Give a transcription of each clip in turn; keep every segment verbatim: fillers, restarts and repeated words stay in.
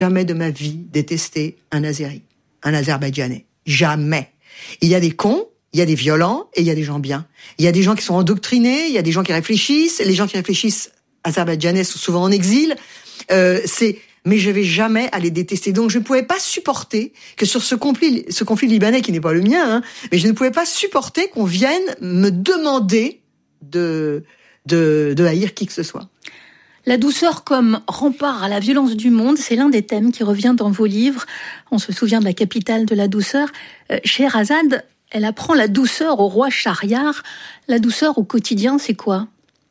jamais de ma vie détesté un Azéri, un Azerbaïdjanais. Jamais. Il y a des cons, il y a des violents et il y a des gens bien. Il y a des gens qui sont endoctrinés, il y a des gens qui réfléchissent. Les gens qui réfléchissent azerbaïdjanais sont souvent en exil. Euh, c'est, mais je vais jamais aller détester. Donc je ne pouvais pas supporter que sur ce conflit, ce conflit libanais qui n'est pas le mien, hein, mais je ne pouvais pas supporter qu'on vienne me demander de, de, de haïr qui que ce soit. La douceur comme rempart à la violence du monde, c'est l'un des thèmes qui revient dans vos livres. On se souvient de la capitale de la douceur. Euh, Scheherazade, elle apprend la douceur au roi Schahriar. La douceur au quotidien, c'est quoi ?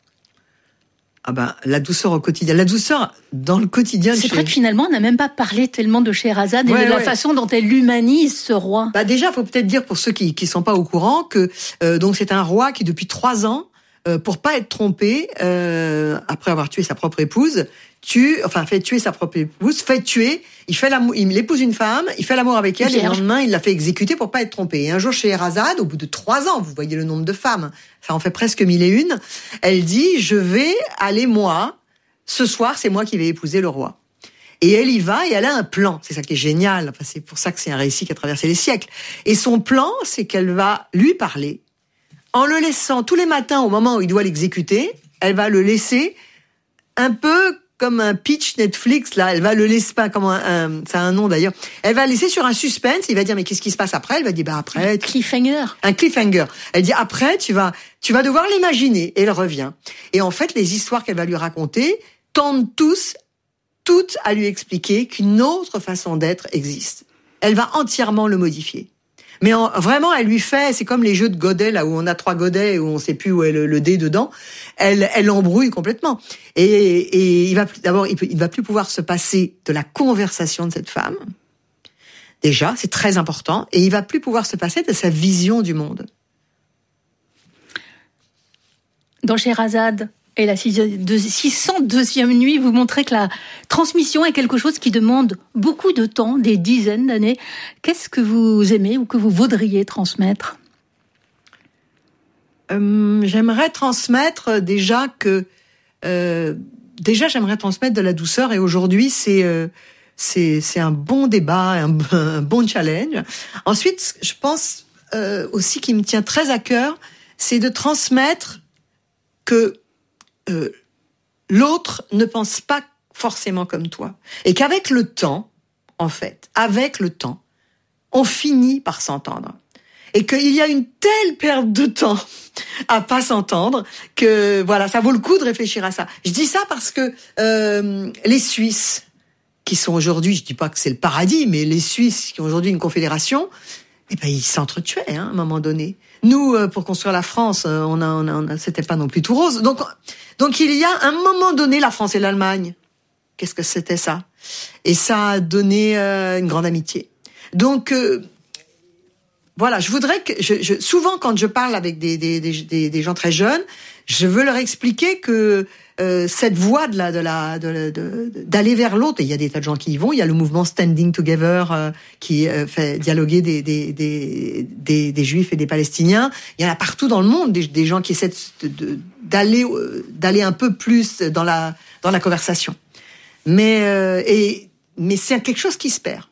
Ah ben, la douceur au quotidien. La douceur dans le quotidien. C'est vrai que finalement, on n'a même pas parlé tellement de Scheherazade et ouais, de la ouais. façon dont elle humanise ce roi. Bah déjà, faut peut-être dire pour ceux qui qui sont pas au courant que euh, donc c'est un roi qui depuis trois ans, euh, pour pas être trompé, euh, après avoir tué sa propre épouse, tue, enfin fait tuer sa propre épouse, fait tuer, il fait l'amour, il épouse une femme, il fait l'amour avec elle, Vierge. Et le lendemain il la fait exécuter pour pas être trompé. Et un jour Scheherazade, au bout de trois ans, vous voyez le nombre de femmes, ça en fait presque mille et une, elle dit je vais aller moi, ce soir c'est moi qui vais épouser le roi. Et elle y va et elle a un plan. C'est ça qui est génial. Enfin, c'est pour ça que c'est un récit qui a traversé les siècles. Et son plan, c'est qu'elle va lui parler en le laissant tous les matins au moment où il doit l'exécuter. Elle va le laisser un peu comme un pitch Netflix, là. Elle va le laisser pas comme un, un ça a un nom d'ailleurs. Elle va le laisser sur un suspense. Il va dire mais qu'est-ce qui se passe après? Elle va dire bah après. Un cliffhanger. Un cliffhanger. Elle dit après tu vas tu vas devoir l'imaginer. Et elle revient. Et en fait les histoires qu'elle va lui raconter tendent tous toutes à lui expliquer qu'une autre façon d'être existe. Elle va entièrement le modifier. Mais en, vraiment, elle lui fait, c'est comme les jeux de godets, là où on a trois godets, où on sait plus où est le, le dé dedans. Elle, elle l'embrouille complètement. Et, et il va plus, d'abord, il, peut, il va plus pouvoir se passer de la conversation de cette femme. Déjà, c'est très important. Et il va plus pouvoir se passer de sa vision du monde. Dans Scheherazade et la six cent deuxième nuit, vous montrez que la transmission est quelque chose qui demande beaucoup de temps, des dizaines d'années. Qu'est-ce que vous aimez ou que vous voudriez transmettre ? euh, J'aimerais transmettre déjà que... Euh, déjà, j'aimerais transmettre de la douceur. Et aujourd'hui, c'est, euh, c'est, c'est un bon débat, un, un bon challenge. Ensuite, je pense euh, aussi qu'il me tient très à cœur, c'est de transmettre que Euh, l'autre ne pense pas forcément comme toi. Et qu'avec le temps, en fait, avec le temps, on finit par s'entendre. Et qu'il y a une telle perte de temps à pas s'entendre que, voilà, ça vaut le coup de réfléchir à ça. Je dis ça parce que euh, les Suisses, qui sont aujourd'hui, je dis pas que c'est le paradis, mais les Suisses qui ont aujourd'hui une confédération, eh ben, ils s'entretuaient, hein, à un moment donné. Nous, pour construire la France, on a, on a, on a, c'était pas non plus tout rose. Donc, donc il y a un moment donné la France et l'Allemagne. Qu'est-ce que c'était ça? Et ça a donné euh, une grande amitié. Donc, euh, voilà, je voudrais que, je, je, souvent quand je parle avec des, des, des, des gens très jeunes, je veux leur expliquer que euh, cette voie de la, de la, de, de, de, d'aller vers l'autre, et il y a des tas de gens qui y vont. Il y a le mouvement Standing Together euh, qui euh, fait dialoguer des, des, des, des, des Juifs et des Palestiniens. Il y en a partout dans le monde des, des gens qui essaient de, de, d'aller, euh, d'aller un peu plus dans la, dans la conversation. Mais, euh, et, mais c'est quelque chose qui se perd.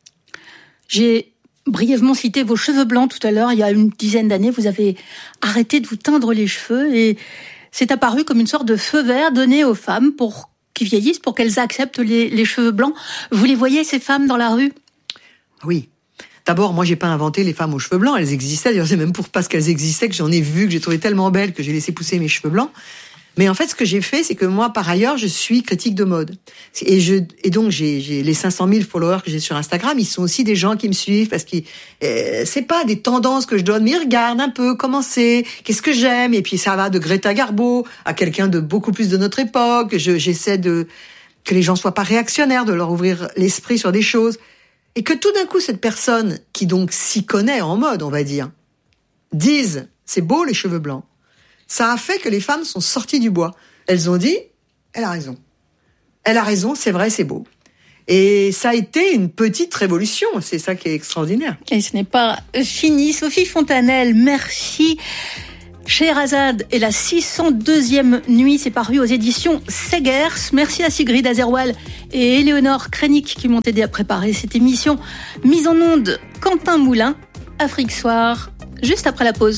J'ai brièvement cité vos cheveux blancs tout à l'heure. Il y a une dizaine d'années, vous avez arrêté de vous teindre les cheveux et c'est apparu comme une sorte de feu vert donné aux femmes pour qu'ils vieillissent, pour qu'elles acceptent les, les cheveux blancs. Vous les voyez, ces femmes, dans la rue ? Oui. D'abord, moi, j'ai pas inventé les femmes aux cheveux blancs. Elles existaient. D'ailleurs, c'est même pour parce qu'elles existaient que j'en ai vu, que j'ai trouvé tellement belles que j'ai laissé pousser mes cheveux blancs. Mais en fait, ce que j'ai fait, c'est que moi, par ailleurs, je suis critique de mode. Et je, et donc, j'ai, j'ai les cinq cent mille followers que j'ai sur Instagram, ils sont aussi des gens qui me suivent parce que euh, c'est pas des tendances que je donne, mais ils regardent un peu comment c'est, qu'est-ce que j'aime. Et puis, ça va de Greta Garbo à quelqu'un de beaucoup plus de notre époque. Je, j'essaie de, que les gens soient pas réactionnaires, de leur ouvrir l'esprit sur des choses. Et que tout d'un coup, cette personne qui donc s'y connaît en mode, on va dire, dise, c'est beau les cheveux blancs. Ça a fait que les femmes sont sorties du bois. Elles ont dit, elle a raison. Elle a raison, c'est vrai, c'est beau. Et ça a été une petite révolution. C'est ça qui est extraordinaire. Et ce n'est pas fini. Sophie Fontanelle, merci Scheherazade et la six cent deuxième nuit, c'est paru aux éditions Segers. Merci à Sigrid Azerwal et Éléonore Krenik qui m'ont aidé à préparer cette émission. Mise en onde, Quentin Moulin, Afrique Soir, juste après la pause.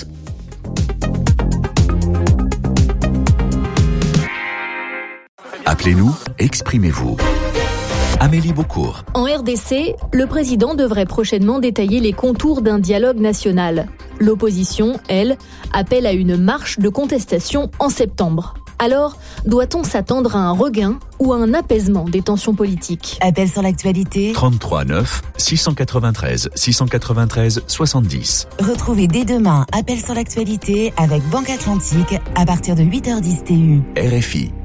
Appelez-nous, exprimez-vous. Amélie Beaucourt. En R D C, le président devrait prochainement détailler les contours d'un dialogue national. L'opposition, elle, appelle à une marche de contestation en septembre. Alors, doit-on s'attendre à un regain ou à un apaisement des tensions politiques ? Appel sur l'actualité. trente-trois neuf, six cent quatre-vingt-treize, six cent quatre-vingt-treize, soixante-dix. Retrouvez dès demain Appel sur l'actualité avec Banque Atlantique à partir de huit heures dix T U. R F I.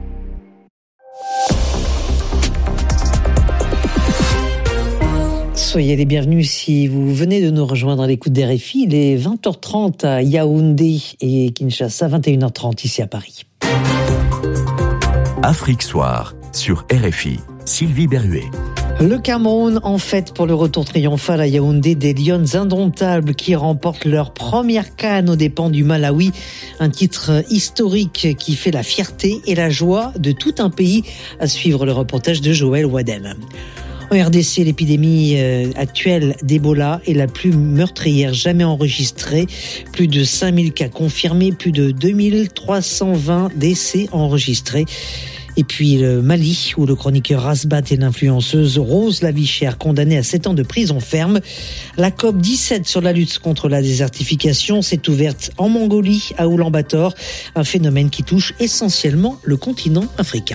Soyez les bienvenus si vous venez de nous rejoindre à l'écoute d'R F I. Il est vingt heures trente à Yaoundé et Kinshasa, vingt et une heures trente ici à Paris. Afrique Soir sur R F I. Sylvie Berruet. Le Cameroun en fête pour le retour triomphal à Yaoundé des Lions indomptables qui remportent leur première CAN aux dépens du Malawi. Un titre historique qui fait la fierté et la joie de tout un pays. À suivre le reportage de Joël Wadem. En R D C, l'épidémie actuelle d'Ebola est la plus meurtrière jamais enregistrée. Plus de cinq mille cas confirmés, plus de deux mille trois cent vingt décès enregistrés. Et puis le Mali, où le chroniqueur Rasbat et l'influenceuse Rose Lavichère condamnée à sept ans de prison ferme. La COP dix-sept sur la lutte contre la désertification s'est ouverte en Mongolie, à Oulan-Bator, un phénomène qui touche essentiellement le continent africain.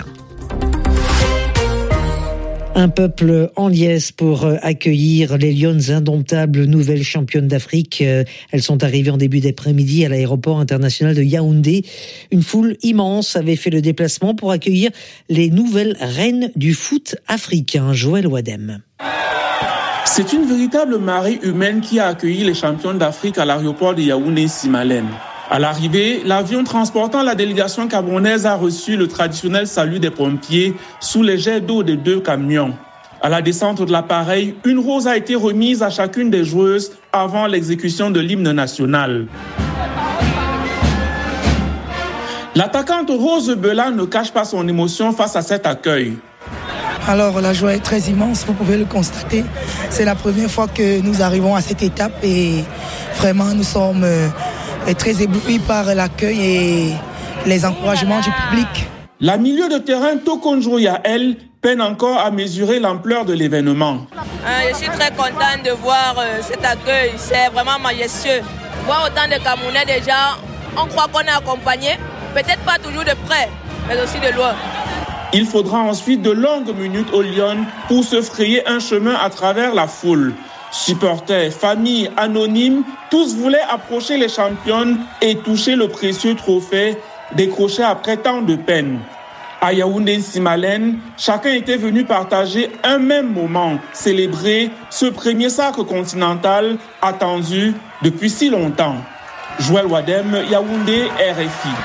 Un peuple en liesse pour accueillir les Lions indomptables, nouvelles championnes d'Afrique. Elles sont arrivées en début d'après-midi à l'aéroport international de Yaoundé. Une foule immense avait fait le déplacement pour accueillir les nouvelles reines du foot africain. Joël Wadem. C'est une véritable marée humaine qui a accueilli les championnes d'Afrique à l'aéroport de Yaoundé-Simalène. À l'arrivée, l'avion transportant la délégation camerounaise a reçu le traditionnel salut des pompiers sous les jets d'eau des deux camions. À la descente de l'appareil, une rose a été remise à chacune des joueuses avant l'exécution de l'hymne national. L'attaquante Rose Bella ne cache pas son émotion face à cet accueil. Alors la joie est très immense, vous pouvez le constater. C'est la première fois que nous arrivons à cette étape et vraiment nous sommes très éblouis par l'accueil et les encouragements du public. La milieu de terrain Tokonjo Yael peine encore à mesurer l'ampleur de l'événement. Je suis très contente de voir cet accueil, c'est vraiment majestueux. Voir autant de Camerounais déjà, on croit qu'on est accompagné, peut-être pas toujours de près, mais aussi de loin. Il faudra ensuite de longues minutes au Lyon pour se frayer un chemin à travers la foule. Supporters, familles, anonymes, tous voulaient approcher les championnes et toucher le précieux trophée décroché après tant de peine. À Yaoundé-Simalène, chacun était venu partager un même moment, célébrer ce premier sacre continental attendu depuis si longtemps. Joël Wadem, Yaoundé, R F I.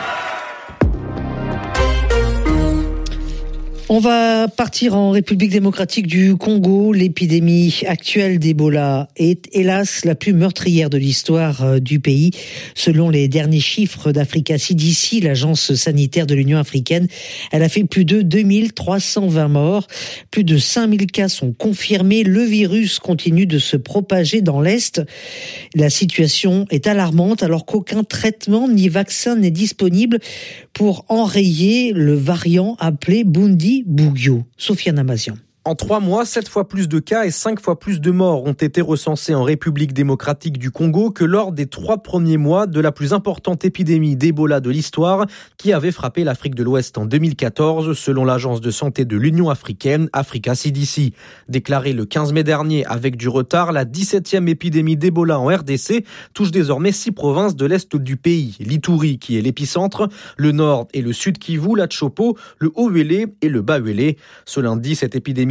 On va partir en République démocratique du Congo. L'épidémie actuelle d'Ebola est hélas la plus meurtrière de l'histoire du pays. Selon les derniers chiffres d'Africa C D C, l'agence sanitaire de l'Union africaine, elle a fait plus de deux mille trois cent vingt morts. Plus de cinq mille cas sont confirmés. Le virus continue de se propager dans l'Est. La situation est alarmante alors qu'aucun traitement ni vaccin n'est disponible pour enrayer le variant appelé Bundi Bugyo. Sofiane Amazian. En trois mois, sept fois plus de cas et cinq fois plus de morts ont été recensés en République démocratique du Congo que lors des trois premiers mois de la plus importante épidémie d'Ebola de l'histoire qui avait frappé l'Afrique de l'Ouest en deux mille quatorze, selon l'agence de santé de l'Union africaine, Africa C D C. Déclarée le quinze mai dernier avec du retard, la dix-septième épidémie d'Ebola en R D C touche désormais six provinces de l'Est du pays. L'Ituri, qui est l'épicentre, le Nord et le Sud Kivu, la Tshopo, le Haut-Uélé et le Bas-Uélé. Ce lundi, cette épidémie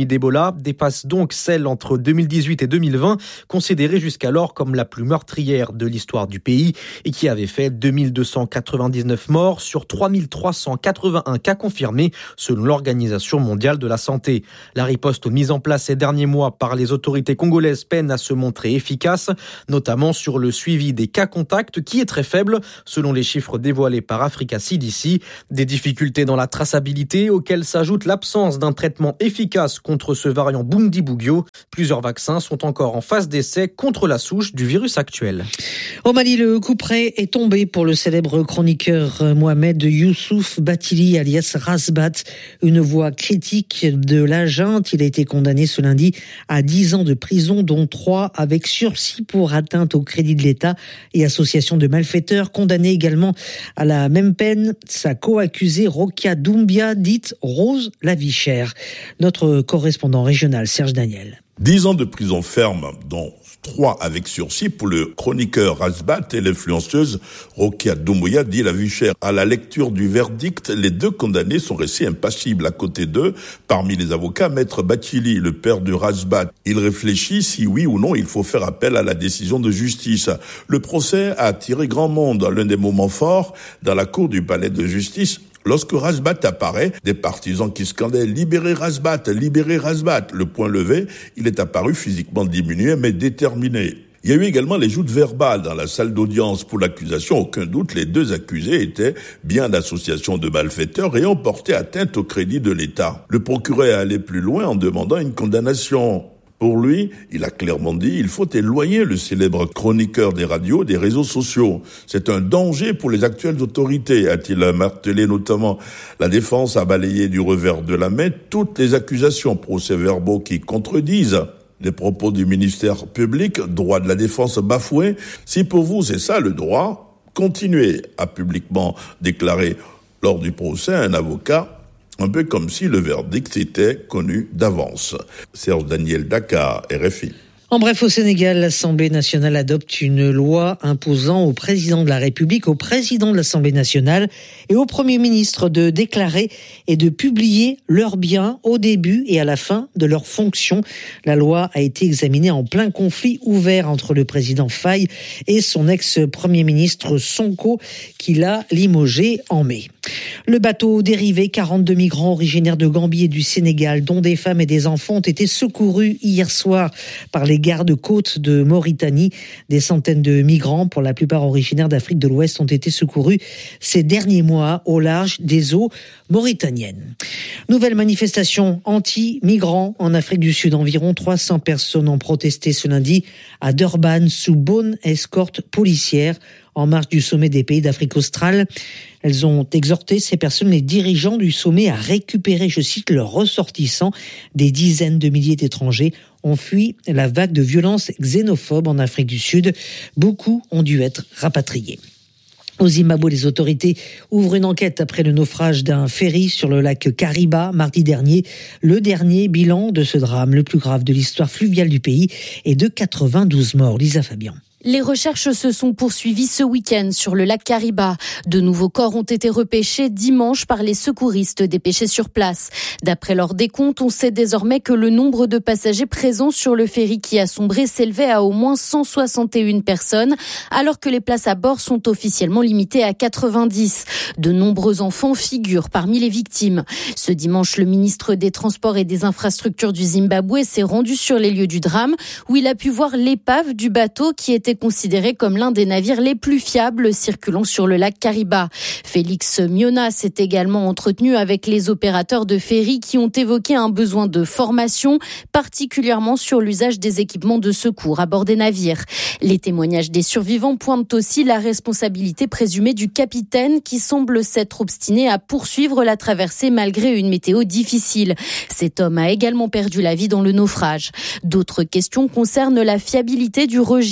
l'épidémie d'Ebola dépasse donc celle entre deux mille dix-huit et deux mille vingt, considérée jusqu'alors comme la plus meurtrière de l'histoire du pays et qui avait fait deux mille deux cent quatre-vingt-dix-neuf morts sur trois mille trois cent quatre-vingt-un cas confirmés selon l'Organisation mondiale de la santé. La riposte mise en place ces derniers mois par les autorités congolaises peine à se montrer efficace, notamment sur le suivi des cas contacts qui est très faible selon les chiffres dévoilés par Africa C D C. Des difficultés dans la traçabilité auxquelles s'ajoute l'absence d'un traitement efficace contre ce variant Bundibugyo. Plusieurs vaccins sont encore en phase d'essai contre la souche du virus actuel. Au Mali, le coup près est tombé pour le célèbre chroniqueur Mohamed Youssouf Batili alias Razbat, une voix critique de la junte. Il a été condamné ce lundi à dix ans de prison, dont trois avec sursis pour atteinte au crédit de l'État et association de malfaiteurs. Condamné également à la même peine sa co-accusée Rokia Doumbia, dite Rose la vie chère. Notre correspondant régional Serge Daniel. Dix ans de prison ferme, dont trois avec sursis pour le chroniqueur Razbat et l'influenceuse Rokia Doumbouya, dit la vie chère. À la lecture du verdict, les deux condamnés sont restés impassibles. À côté d'eux, parmi les avocats, Maître Batili, le père de Razbat. Il réfléchit si oui ou non il faut faire appel à la décision de justice. Le procès a attiré grand monde. L'un des moments forts dans la cour du palais de justice, lorsque Razbat apparaît, des partisans qui scandaient « Libérez Razbat, libérez Razbat ». Le poing levé, il est apparu physiquement diminué mais déterminé. Il y a eu également les joutes verbales dans la salle d'audience pour l'accusation. Aucun doute, les deux accusés étaient bien d'associations de malfaiteurs et ont porté atteinte au crédit de l'État. Le procureur est allé plus loin en demandant une condamnation. Pour lui, il a clairement dit, il faut éloigner le célèbre chroniqueur des radios des réseaux sociaux. C'est un danger pour les actuelles autorités, a-t-il martelé notamment. La défense a balayé du revers de la main toutes les accusations, procès-verbaux qui contredisent les propos du ministère public, droit de la défense bafoué. Si pour vous c'est ça le droit, continuez, a publiquement déclaré lors du procès un avocat, un peu comme si le verdict était connu d'avance. Serge Daniel, Dakar, R F I. En bref, au Sénégal, l'Assemblée nationale adopte une loi imposant au président de la République, au président de l'Assemblée nationale et au Premier ministre de déclarer et de publier leurs biens au début et à la fin de leurs fonctions. La loi a été examinée en plein conflit ouvert entre le président Faye et son ex-premier ministre Sonko, qui l'a limogé en mai. Le bateau dérivé, quarante-deux migrants originaires de Gambie et du Sénégal, dont des femmes et des enfants, ont été secourus hier soir par les gardes-côtes de Mauritanie. Des centaines de migrants, pour la plupart originaires d'Afrique de l'Ouest, ont été secourus ces derniers mois au large des eaux mauritaniennes. Nouvelle manifestation anti-migrants en Afrique du Sud. Environ trois cents personnes ont protesté ce lundi à Durban sous bonne escorte policière en marge du sommet des pays d'Afrique australe. Elles ont exhorté ces personnes, les dirigeants du sommet, à récupérer, je cite, leurs ressortissants. Des dizaines de milliers d'étrangers ont fui la vague de violence xénophobe en Afrique du Sud. Beaucoup ont dû être rapatriés. Au Zimbabwe, les autorités ouvrent une enquête après le naufrage d'un ferry sur le lac Kariba mardi dernier. Le dernier bilan de ce drame, le plus grave de l'histoire fluviale du pays, est de quatre-vingt-douze morts. Lisa Fabian. Les recherches se sont poursuivies ce week-end sur le lac Kariba. De nouveaux corps ont été repêchés dimanche par les secouristes dépêchés sur place. D'après leur décompte, on sait désormais que le nombre de passagers présents sur le ferry qui a sombré s'élevait à au moins cent soixante et une personnes, alors que les places à bord sont officiellement limitées à quatre-vingt-dix. De nombreux enfants figurent parmi les victimes. Ce dimanche, le ministre des Transports et des Infrastructures du Zimbabwe s'est rendu sur les lieux du drame, où il a pu voir l'épave du bateau qui était considéré comme l'un des navires les plus fiables circulant sur le lac Kariba. Félix Miona s'est également entretenu avec les opérateurs de ferry qui ont évoqué un besoin de formation, particulièrement sur l'usage des équipements de secours à bord des navires. Les témoignages des survivants pointent aussi la responsabilité présumée du capitaine qui semble s'être obstiné à poursuivre la traversée malgré une météo difficile. Cet homme a également perdu la vie dans le naufrage. D'autres questions concernent la fiabilité du registre des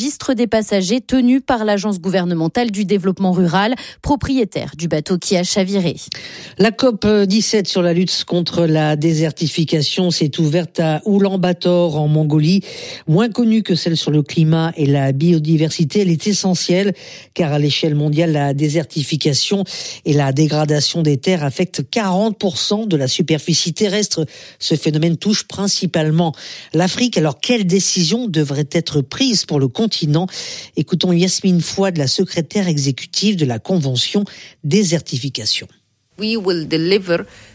passagers tenus par l'Agence gouvernementale du développement rural, propriétaire du bateau qui a chaviré. La COP dix-sept sur la lutte contre la désertification s'est ouverte à Oulan-Bator en Mongolie. Moins connue que celle sur le climat et la biodiversité, elle est essentielle car à l'échelle mondiale, la désertification et la dégradation des terres affectent quarante pour cent de la superficie terrestre. Ce phénomène touche principalement l'Afrique. Alors, quelles décisions devraient être prises pour le continent? Écoutons Yasmine Fouad, la secrétaire exécutive de la Convention désertification. We will deliver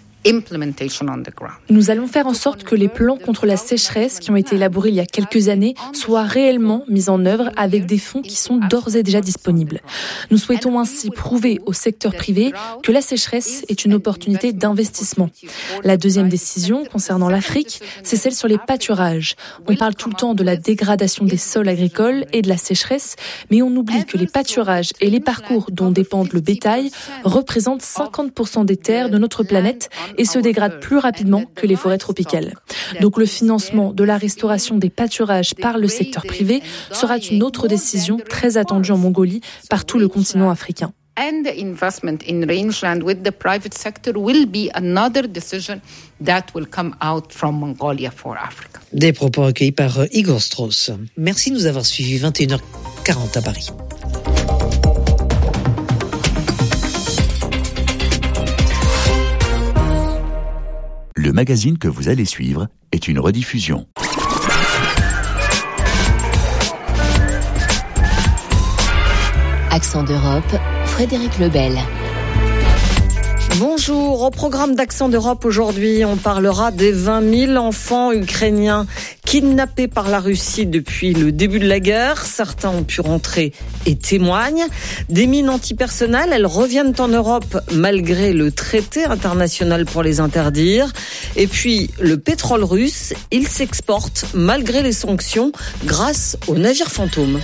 Nous allons faire en sorte que les plans contre la sécheresse qui ont été élaborés il y a quelques années soient réellement mis en œuvre avec des fonds qui sont d'ores et déjà disponibles. Nous souhaitons ainsi prouver au secteur privé que la sécheresse est une opportunité d'investissement. La deuxième décision concernant l'Afrique, c'est celle sur les pâturages. On parle tout le temps de la dégradation des sols agricoles et de la sécheresse, mais on oublie que les pâturages et les parcours dont dépend le bétail représentent cinquante pour cent des terres de notre planète et se dégradent plus rapidement que les forêts tropicales. Donc le financement de la restauration des pâturages par le secteur privé sera une autre décision très attendue en Mongolie par tout le continent africain. And the investment in rangeland with the private sector will be another decision that will come out from Mongolia for Africa. Des propos recueillis par Igor Strauss. Merci de nous avoir suivis. vingt et une heures quarante à Paris. Le magazine que vous allez suivre est une rediffusion. Accent d'Europe, Frédéric Lebel. Bonjour, au programme d'Accent d'Europe aujourd'hui, on parlera des vingt mille enfants ukrainiens kidnappés par la Russie depuis le début de la guerre. Certains ont pu rentrer et témoignent. Des mines antipersonnelles, elles reviennent en Europe malgré le traité international pour les interdire. Et puis, le pétrole russe, il s'exporte malgré les sanctions grâce aux navires fantômes.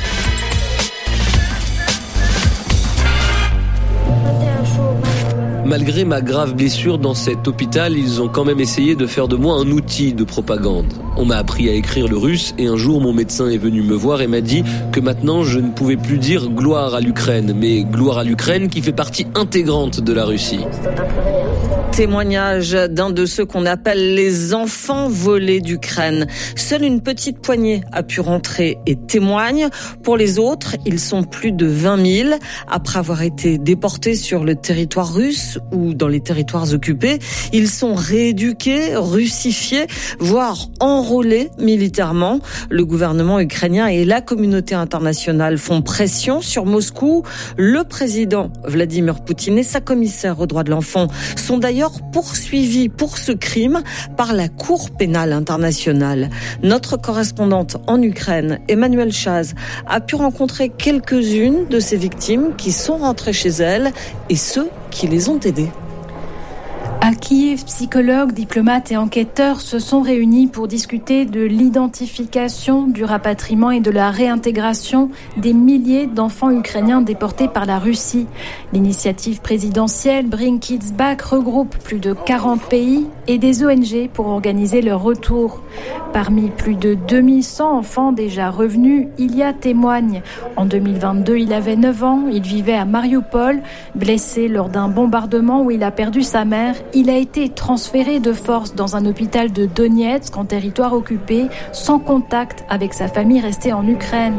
Malgré ma grave blessure dans cet hôpital, ils ont quand même essayé de faire de moi un outil de propagande. On m'a appris à écrire le russe et un jour mon médecin est venu me voir et m'a dit que maintenant je ne pouvais plus dire gloire à l'Ukraine, mais gloire à l'Ukraine qui fait partie intégrante de la Russie. Témoignage d'un de ceux qu'on appelle les enfants volés d'Ukraine. Seule une petite poignée a pu rentrer et témoigne. Pour les autres, ils sont plus de vingt mille. Après avoir été déportés sur le territoire russe ou dans les territoires occupés, ils sont rééduqués, russifiés, voire enrôlés militairement. Le gouvernement ukrainien et la communauté internationale font pression sur Moscou. Le président Vladimir Poutine et sa commissaire aux droits de l'enfant sont d'ailleurs poursuivis pour ce crime par la Cour pénale internationale. Notre correspondante en Ukraine, Emmanuelle Chaz, a pu rencontrer quelques-unes de ces victimes qui sont rentrées chez elles et ceux qui les ont aidées. À Kiev, psychologues, diplomates et enquêteurs se sont réunis pour discuter de l'identification, du rapatriement et de la réintégration des milliers d'enfants ukrainiens déportés par la Russie. L'initiative présidentielle Bring Kids Back regroupe plus de quarante pays et des O N G pour organiser leur retour. Parmi plus de deux mille cent enfants déjà revenus, Ilya témoigne. En deux mille vingt-deux, il avait neuf ans, il vivait à Mariupol. Blessé lors d'un bombardement où il a perdu sa mère, il a été transféré de force dans un hôpital de Donetsk en territoire occupé, sans contact avec sa famille restée en Ukraine.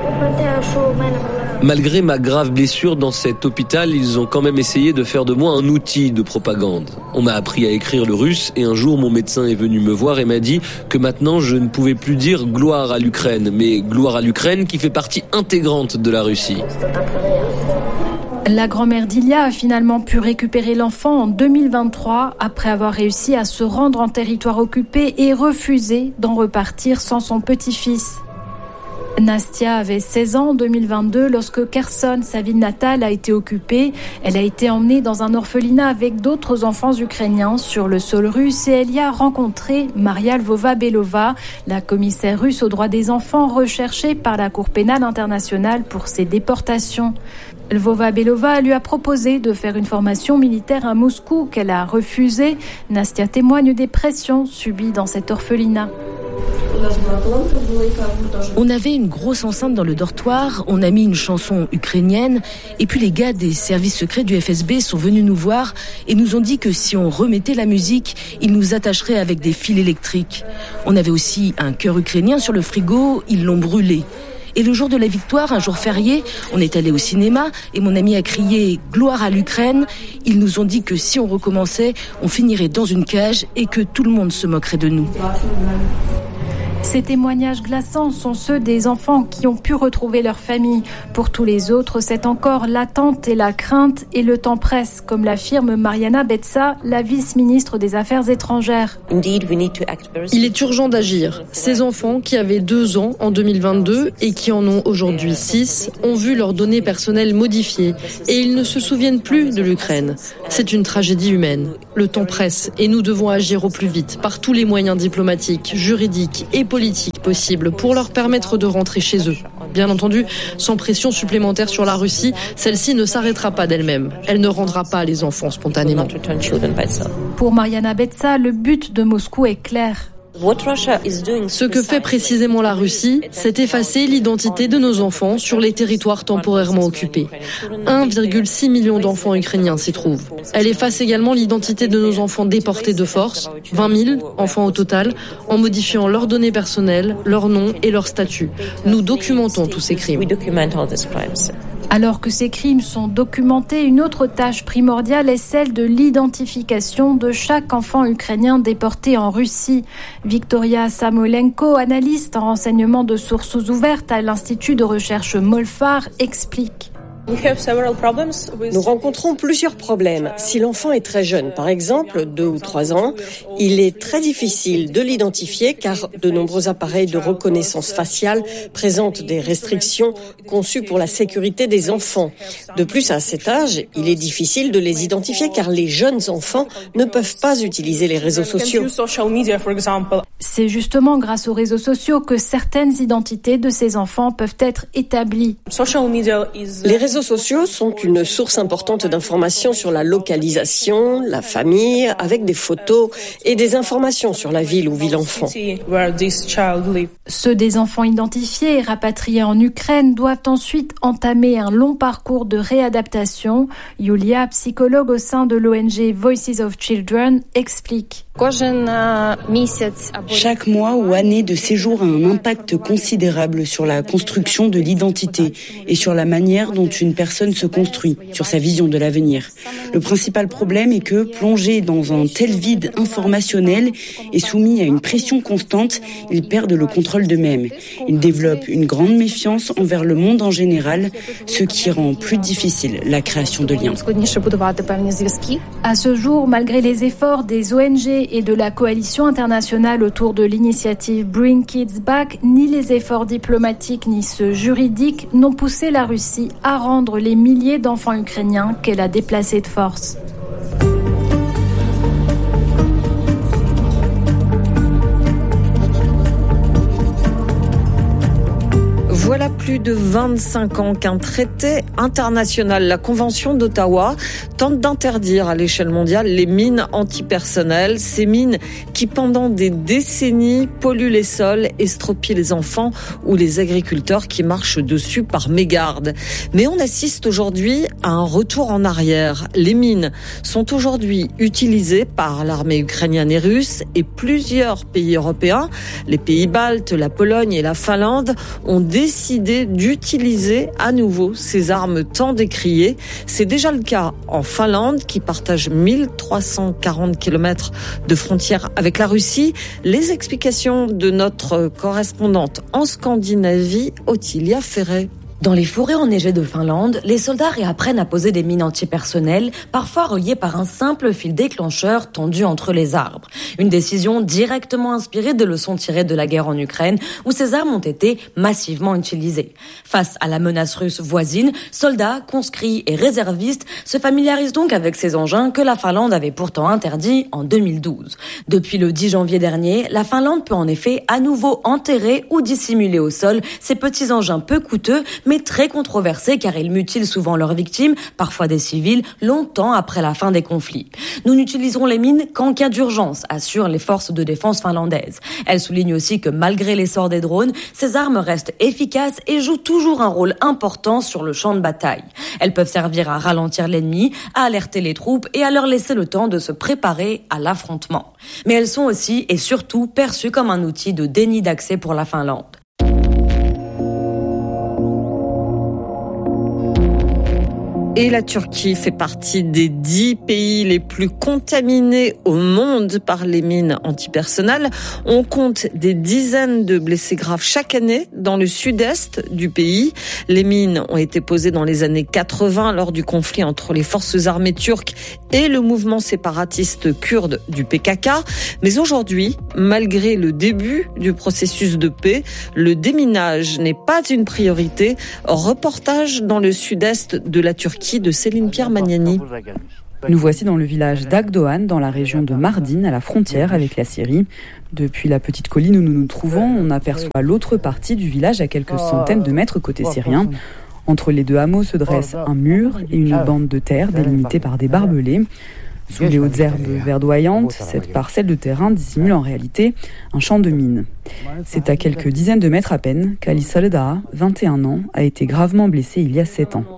Malgré ma grave blessure dans cet hôpital, ils ont quand même essayé de faire de moi un outil de propagande. On m'a appris à écrire le russe et un jour mon médecin est venu me voir et m'a dit que maintenant je ne pouvais plus dire gloire à l'Ukraine, mais gloire à l'Ukraine qui fait partie intégrante de la Russie. La grand-mère d'Ilya a finalement pu récupérer l'enfant en deux mille vingt-trois après avoir réussi à se rendre en territoire occupé et refuser d'en repartir sans son petit-fils. Nastia avait seize ans en deux mille vingt-deux lorsque Kherson, sa ville natale, a été occupée. Elle a été emmenée dans un orphelinat avec d'autres enfants ukrainiens sur le sol russe et elle y a rencontré Maria Lvova-Belova, la commissaire russe aux droits des enfants recherchée par la Cour pénale internationale pour ses déportations. Lvova-Belova lui a proposé de faire une formation militaire à Moscou qu'elle a refusée. Nastia témoigne des pressions subies dans cet orphelinat. On avait une grosse enceinte dans le dortoir, on a mis une chanson ukrainienne, et puis les gars des services secrets du F S B sont venus nous voir et nous ont dit que si on remettait la musique, ils nous attacheraient avec des fils électriques. On avait aussi un cœur ukrainien sur le frigo, ils l'ont brûlé. Et le jour de la victoire, un jour férié, on est allé au cinéma et mon ami a crié « Gloire à l'Ukraine ». Ils nous ont dit que si on recommençait, on finirait dans une cage et que tout le monde se moquerait de nous. Ces témoignages glaçants sont ceux des enfants qui ont pu retrouver leur famille. Pour tous les autres, c'est encore l'attente et la crainte et le temps presse, comme l'affirme Mariana Betsa, la vice-ministre des Affaires étrangères. Il est urgent d'agir. Ces enfants qui avaient deux ans en deux mille vingt-deux et qui en ont aujourd'hui six ont vu leurs données personnelles modifiées et ils ne se souviennent plus de l'Ukraine. C'est une tragédie humaine. Le temps presse et nous devons agir au plus vite par tous les moyens diplomatiques, juridiques et politiques possibles pour leur permettre de rentrer chez eux. Bien entendu, sans pression supplémentaire sur la Russie, celle-ci ne s'arrêtera pas d'elle-même. Elle ne rendra pas les enfants spontanément. Pour Mariana Betsa, le but de Moscou est clair. Ce que fait précisément la Russie, c'est effacer l'identité de nos enfants sur les territoires temporairement occupés. un virgule six million d'enfants ukrainiens s'y trouvent. Elle efface également l'identité de nos enfants déportés de force, vingt mille enfants au total, en modifiant leurs données personnelles, leurs noms et leur statut. Nous documentons tous ces crimes. Alors que ces crimes sont documentés, une autre tâche primordiale est celle de l'identification de chaque enfant ukrainien déporté en Russie. Victoria Samolenko, analyste en renseignement de sources ouvertes à l'Institut de recherche Molfar, explique. Nous rencontrons plusieurs problèmes. Si l'enfant est très jeune, par exemple deux ou trois ans, il est très difficile de l'identifier car de nombreux appareils de reconnaissance faciale présentent des restrictions conçues pour la sécurité des enfants. De plus, à cet âge, il est difficile de les identifier car les jeunes enfants ne peuvent pas utiliser les réseaux sociaux. C'est justement grâce aux réseaux sociaux que certaines identités de ces enfants peuvent être établies. Les réseaux sociaux sont une source importante d'informations sur la localisation, la famille, avec des photos et des informations sur la ville où vit l'enfant. Ceux des enfants identifiés et rapatriés en Ukraine doivent ensuite entamer un long parcours de réadaptation. Yulia, psychologue au sein de l'O N G Voices of Children, explique. Chaque mois ou année de séjour a un impact considérable sur la construction de l'identité et sur la manière dont une personne se construit, sur sa vision de l'avenir. Le principal problème est que, plongés dans un tel vide informationnel et soumis à une pression constante, ils perdent le contrôle d'eux-mêmes. Ils développent une grande méfiance envers le monde en général, ce qui rend plus difficile la création de liens. À ce jour, malgré les efforts des O N G et de la coalition internationale autour de l'initiative Bring Kids Back, ni les efforts diplomatiques ni ceux juridiques n'ont poussé la Russie à rendre les milliers d'enfants ukrainiens qu'elle a déplacés de force. Voilà plus de vingt-cinq ans qu'un traité international, la Convention d'Ottawa, tente d'interdire à l'échelle mondiale les mines antipersonnelles, ces mines qui pendant des décennies polluent les sols, estropient les enfants ou les agriculteurs qui marchent dessus par mégarde. Mais on assiste aujourd'hui à un retour en arrière. Les mines sont aujourd'hui utilisées par l'armée ukrainienne et russe et plusieurs pays européens, les pays baltes, la Pologne et la Finlande, ont décidé décidé d'utiliser à nouveau ces armes tant décriées. C'est déjà le cas en Finlande, qui partage mille trois cent quarante kilomètres de frontière avec la Russie. Les explications de notre correspondante en Scandinavie, Ottilia Ferret. Dans les forêts enneigées de Finlande, les soldats réapprennent à poser des mines antipersonnelles, parfois reliées par un simple fil déclencheur tendu entre les arbres. Une décision directement inspirée des leçons tirées de la guerre en Ukraine, où ces armes ont été massivement utilisées. Face à la menace russe voisine, soldats, conscrits et réservistes se familiarisent donc avec ces engins que la Finlande avait pourtant interdits en deux mille douze. Depuis le dix janvier dernier, la Finlande peut en effet à nouveau enterrer ou dissimuler au sol ces petits engins peu coûteux, mais très controversé car ils mutilent souvent leurs victimes, parfois des civils, longtemps après la fin des conflits. Nous n'utiliserons les mines qu'en cas d'urgence, assurent les forces de défense finlandaises. Elle souligne aussi que malgré l'essor des drones, ces armes restent efficaces et jouent toujours un rôle important sur le champ de bataille. Elles peuvent servir à ralentir l'ennemi, à alerter les troupes et à leur laisser le temps de se préparer à l'affrontement. Mais elles sont aussi et surtout perçues comme un outil de déni d'accès pour la Finlande. Et la Turquie fait partie des dix pays les plus contaminés au monde par les mines antipersonnelles. On compte des dizaines de blessés graves chaque année dans le sud-est du pays. Les mines ont été posées dans les années quatre-vingts lors du conflit entre les forces armées turques et le mouvement séparatiste kurde du P K K. Mais aujourd'hui, malgré le début du processus de paix, le déminage n'est pas une priorité. Reportage dans le sud-est de la Turquie de Céline Pierre Magnani. Nous voici dans le village d'Agdoğan, dans la région de Mardin, à la frontière avec la Syrie. Depuis la petite colline où nous nous trouvons, on aperçoit l'autre partie du village à quelques centaines de mètres côté syrien. Entre les deux hameaux se dresse un mur et une bande de terre délimitée par des barbelés. Sous les hautes herbes verdoyantes, cette parcelle de terrain dissimule en réalité un champ de mines. C'est à quelques dizaines de mètres à peine qu'Ali Saleda, vingt et un ans, a été gravement blessé il y a sept ans.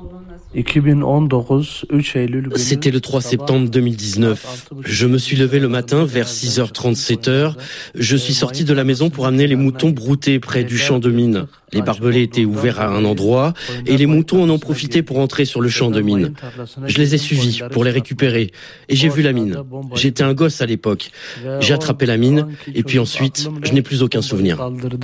C'était le trois septembre deux mille dix-neuf. Je me suis levé le matin vers six heures trente, sept heures. Je suis sorti de la maison pour amener les moutons brouter près du champ de mine. Les barbelés étaient ouverts à un endroit et les moutons en ont profité pour entrer sur le champ de mine. Je les ai suivis pour les récupérer et j'ai vu la mine. J'étais un gosse à l'époque. J'ai attrapé la mine et puis ensuite, je n'ai plus aucun souvenir.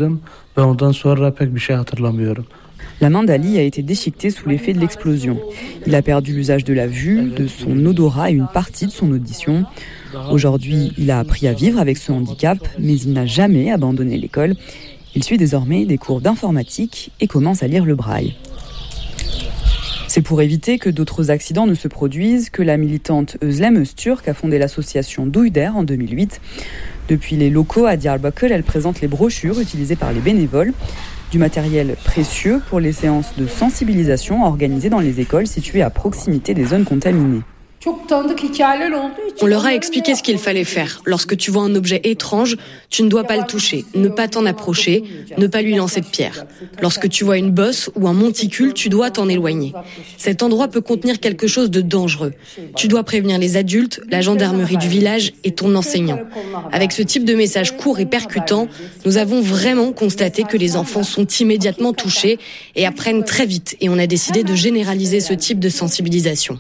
La main d'Ali a été déchiquetée sous l'effet de l'explosion. Il a perdu l'usage de la vue, de son odorat et une partie de son audition. Aujourd'hui, il a appris à vivre avec ce handicap, mais il n'a jamais abandonné l'école. Il suit désormais des cours d'informatique et commence à lire le braille. C'est pour éviter que d'autres accidents ne se produisent que la militante Özlem Öztürk a fondé l'association Duyder en deux mille huit. Depuis les locaux à Diyarbakır, elle présente les brochures utilisées par les bénévoles. Du matériel précieux pour les séances de sensibilisation organisées dans les écoles situées à proximité des zones contaminées. On leur a expliqué ce qu'il fallait faire. Lorsque tu vois un objet étrange, tu ne dois pas le toucher, ne pas t'en approcher, ne pas lui lancer de pierre. Lorsque tu vois une bosse ou un monticule, tu dois t'en éloigner. Cet endroit peut contenir quelque chose de dangereux. Tu dois prévenir les adultes, la gendarmerie du village et ton enseignant. Avec ce type de message court et percutant, nous avons vraiment constaté que les enfants sont immédiatement touchés et apprennent très vite. Et on a décidé de généraliser ce type de sensibilisation.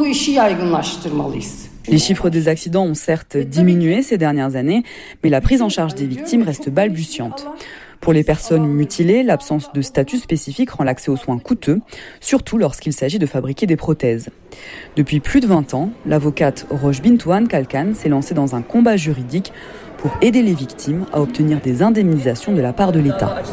Les chiffres des accidents ont certes diminué ces dernières années, mais la prise en charge des victimes reste balbutiante. Pour les personnes mutilées, l'absence de statut spécifique rend l'accès aux soins coûteux, surtout lorsqu'il s'agit de fabriquer des prothèses. Depuis plus de vingt ans, l'avocate Roche Bintuan Kalkan s'est lancée dans un combat juridique pour aider les victimes à obtenir des indemnisations de la part de l'État.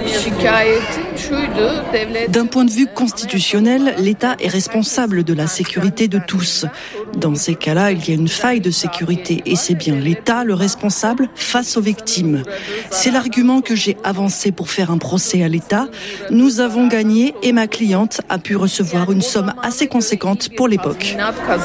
D'un point de vue constitutionnel, l'État est responsable de la sécurité de tous. Dans ces cas-là, il y a une faille de sécurité et c'est bien l'État le responsable face aux victimes. C'est l'argument que j'ai avancé pour faire un procès à l'État. Nous avons gagné et ma cliente a pu recevoir une somme assez conséquente pour l'époque.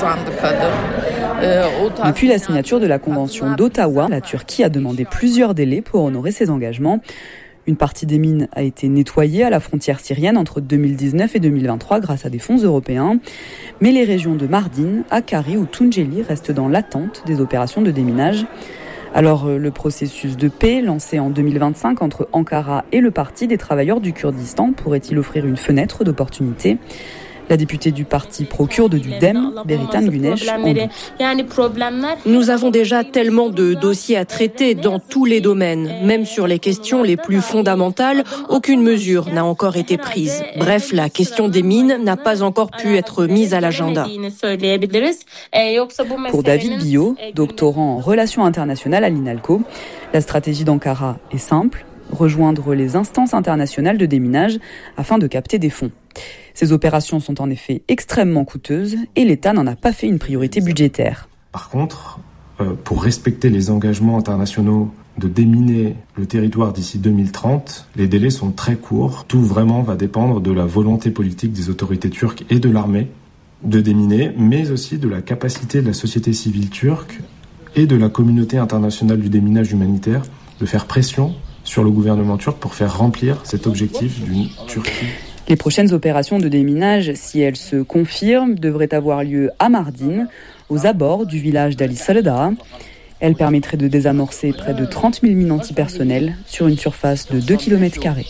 Depuis la signature de la Convention d'Ottawa, la Turquie a demandé plusieurs délais pour honorer ses engagements. Une partie des mines a été nettoyée à la frontière syrienne entre deux mille dix-neuf et deux mille vingt-trois grâce à des fonds européens. Mais les régions de Mardin, Hakkari ou Tunceli restent dans l'attente des opérations de déminage. Alors le processus de paix lancé en deux mille vingt-cinq entre Ankara et le Parti des travailleurs du Kurdistan pourrait-il offrir une fenêtre d'opportunité ? La députée du parti pro-kurde du D E M, Beritan Güneş, en doute. Nous avons déjà tellement de dossiers à traiter dans tous les domaines. Même sur les questions les plus fondamentales, aucune mesure n'a encore été prise. Bref, la question des mines n'a pas encore pu être mise à l'agenda. Pour David Billot, doctorant en relations internationales à l'INALCO, la stratégie d'Ankara est simple, rejoindre les instances internationales de déminage afin de capter des fonds. Ces opérations sont en effet extrêmement coûteuses et l'État n'en a pas fait une priorité budgétaire. Par contre, euh, pour respecter les engagements internationaux de déminer le territoire d'ici deux mille trente, les délais sont très courts. Tout vraiment va dépendre de la volonté politique des autorités turques et de l'armée de déminer, mais aussi de la capacité de la société civile turque et de la communauté internationale du déminage humanitaire de faire pression sur le gouvernement turc pour faire remplir cet objectif d'une Turquie. Les prochaines opérations de déminage, si elles se confirment, devraient avoir lieu à Mardin, aux abords du village d'Ali Salada. Elles permettraient de désamorcer près de trente mille mines antipersonnelles sur une surface de deux kilomètres carrés.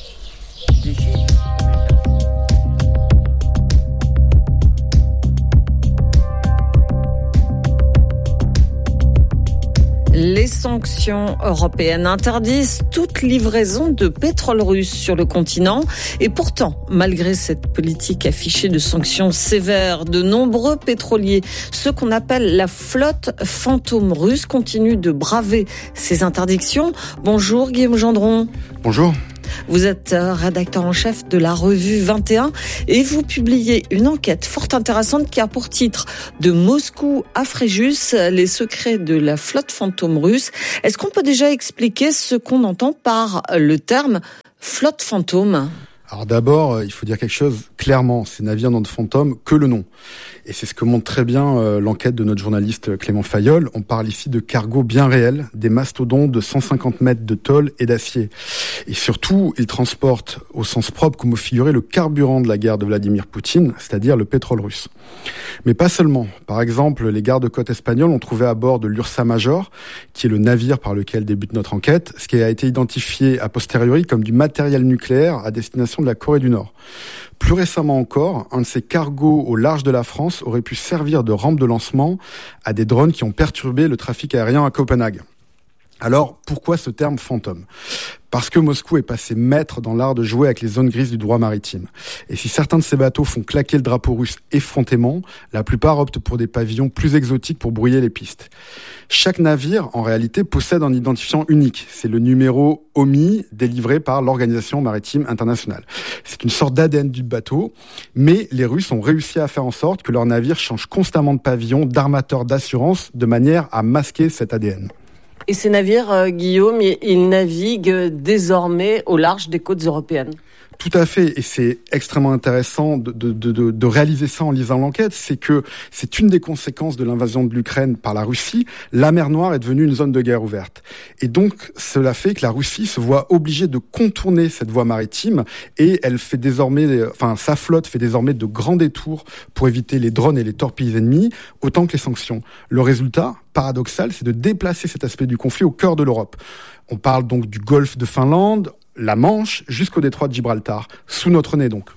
Les sanctions européennes interdisent toute livraison de pétrole russe sur le continent. Et pourtant, malgré cette politique affichée de sanctions sévères, de nombreux pétroliers, ceux qu'on appelle la flotte fantôme russe, continuent de braver ces interdictions. Bonjour Guillaume Gendron. Bonjour. Vous êtes rédacteur en chef de la revue vingt et un et vous publiez une enquête fort intéressante qui a pour titre « De Moscou à Fréjus, les secrets de la flotte fantôme russe ». Est-ce qu'on peut déjà expliquer ce qu'on entend par le terme « flotte fantôme » ? Alors d'abord, il faut dire quelque chose clairement, ces navires n'ont de fantôme que le nom. Et c'est ce que montre très bien euh, l'enquête de notre journaliste Clément Fayolle. On parle ici de cargos bien réels, des mastodontes de cent cinquante mètres de tôle et d'acier. Et surtout, ils transportent au sens propre comme au figuré le carburant de la guerre de Vladimir Poutine, c'est-à-dire le pétrole russe. Mais pas seulement. Par exemple, les gardes-côtes espagnols ont trouvé à bord de l'Ursa Major, qui est le navire par lequel débute notre enquête, ce qui a été identifié a posteriori comme du matériel nucléaire à destination de la Corée du Nord. Plus récemment encore, un de ces cargos au large de la France aurait pu servir de rampe de lancement à des drones qui ont perturbé le trafic aérien à Copenhague. Alors, pourquoi ce terme fantôme ? Parce que Moscou est passé maître dans l'art de jouer avec les zones grises du droit maritime. Et si certains de ces bateaux font claquer le drapeau russe effrontément, la plupart optent pour des pavillons plus exotiques pour brouiller les pistes. Chaque navire, en réalité, possède un identifiant unique. C'est le numéro O M I délivré par l'Organisation maritime internationale. C'est une sorte d'A D N du bateau, mais les Russes ont réussi à faire en sorte que leurs navires changent constamment de pavillon, d'armateur, d'assurance, de manière à masquer cet A D N. Et ces navires, euh, Guillaume, ils naviguent désormais au large des côtes européennes. Tout à fait, et c'est extrêmement intéressant de, de, de, de réaliser ça en lisant l'enquête, c'est que c'est une des conséquences de l'invasion de l'Ukraine par la Russie. La mer Noire est devenue une zone de guerre ouverte. Et donc, cela fait que la Russie se voit obligée de contourner cette voie maritime et elle fait désormais, enfin, sa flotte fait désormais de grands détours pour éviter les drones et les torpilles ennemies, autant que les sanctions. Le résultat, paradoxal, c'est de déplacer cet aspect du conflit au cœur de l'Europe. On parle donc du golfe de Finlande, la Manche, jusqu'au détroit de Gibraltar, sous notre nez donc.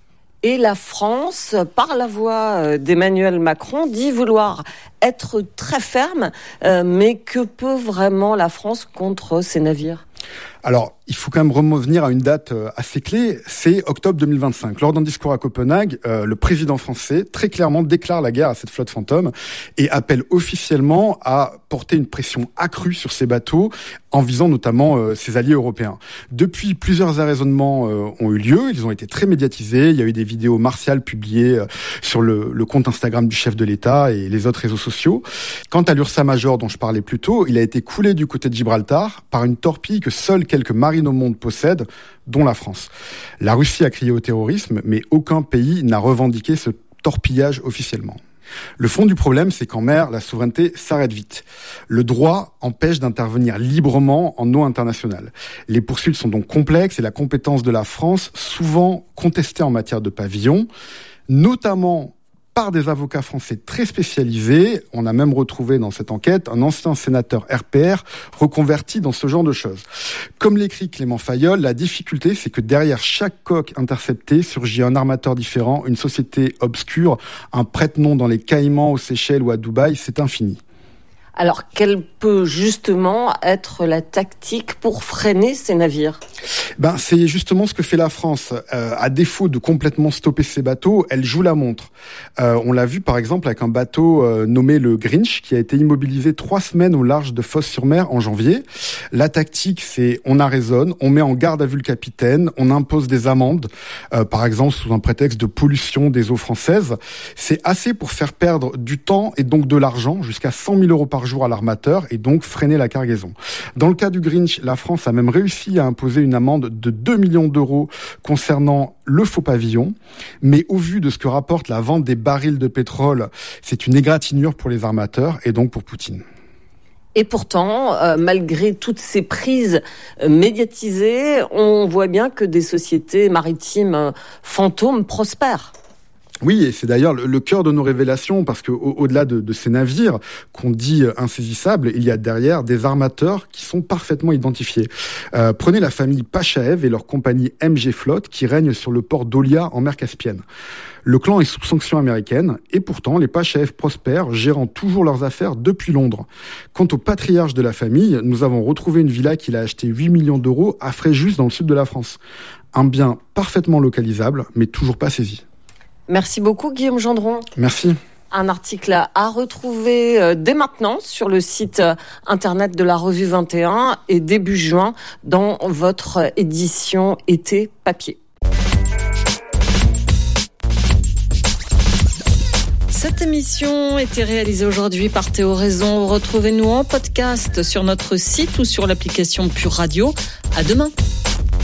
Et la France, par la voix d'Emmanuel Macron, dit vouloir être très ferme, euh, mais que peut vraiment la France contre ces navires ? Alors, il faut quand même revenir à une date assez clé, c'est octobre deux mille vingt-cinq. Lors d'un discours à Copenhague, euh, le président français très clairement déclare la guerre à cette flotte fantôme et appelle officiellement à porter une pression accrue sur ces bateaux en visant notamment euh, ses alliés européens. Depuis, plusieurs arraisonnements euh, ont eu lieu, ils ont été très médiatisés, il y a eu des vidéos martiales publiées euh, sur le, le compte Instagram du chef de l'État et les autres réseaux sociaux. Quant à l'Ursa Major dont je parlais plus tôt, il a été coulé du côté de Gibraltar par une torpille que seuls quelques marines au monde possèdent, dont la France. La Russie a crié au terrorisme, mais aucun pays n'a revendiqué ce torpillage officiellement. Le fond du problème, c'est qu'en mer, la souveraineté s'arrête vite. Le droit empêche d'intervenir librement en eau internationale. Les poursuites sont donc complexes et la compétence de la France, souvent contestée en matière de pavillon, notamment par des avocats français très spécialisés. On a même retrouvé dans cette enquête un ancien sénateur R P R reconverti dans ce genre de choses. Comme l'écrit Clément Fayolle, la difficulté, c'est que derrière chaque coque interceptée surgit un armateur différent, une société obscure, un prête-nom dans les Caïmans, aux Seychelles ou à Dubaï, c'est infini. Alors, quelle peut justement être la tactique pour freiner ces navires ? Ben, c'est justement ce que fait la France. Euh, à défaut de complètement stopper ses bateaux, elle joue la montre. Euh, on l'a vu par exemple avec un bateau euh, nommé le Grinch qui a été immobilisé trois semaines au large de Fos-sur-Mer en janvier. La tactique, c'est on arraisonne, on met en garde à vue le capitaine, on impose des amendes, euh, par exemple sous un prétexte de pollution des eaux françaises. C'est assez pour faire perdre du temps et donc de l'argent, jusqu'à cent mille euros par jour à l'armateur et donc freiner la cargaison. Dans le cas du Grinch, la France a même réussi à imposer une amende de deux millions d'euros concernant le faux pavillon. Mais au vu de ce que rapporte la vente des barils de pétrole, c'est une égratignure pour les armateurs et donc pour Poutine. Et pourtant, euh, malgré toutes ces prises euh, médiatisées, on voit bien que des sociétés maritimes euh, fantômes prospèrent. Oui, et c'est d'ailleurs le, le cœur de nos révélations, parce que au, au-delà de, de ces navires qu'on dit insaisissables, il y a derrière des armateurs qui sont parfaitement identifiés. Euh, prenez la famille Pachaev et leur compagnie M G Flotte qui règne sur le port d'Olia en mer Caspienne. Le clan est sous sanction américaine, et pourtant les Pachaev prospèrent, gérant toujours leurs affaires depuis Londres. Quant au patriarche de la famille, nous avons retrouvé une villa qu'il a achetée huit millions d'euros à Fréjus dans le sud de la France. Un bien parfaitement localisable, mais toujours pas saisi. Merci beaucoup Guillaume Gendron. Merci. Un article à retrouver dès maintenant sur le site internet de la Revue vingt et un et début juin dans votre édition été papier. Cette émission était réalisée aujourd'hui par Théo Raison. Retrouvez-nous en podcast sur notre site ou sur l'application Pure Radio. À demain.